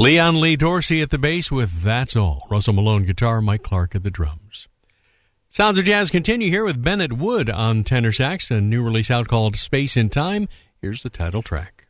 Leon Lee Dorsey at the bass with That's All. Russell Malone guitar, Mike Clark at the drums. Sounds of Jazz continue here with Bennett Wood on tenor sax, a new release out called Space in Time. Here's the title track.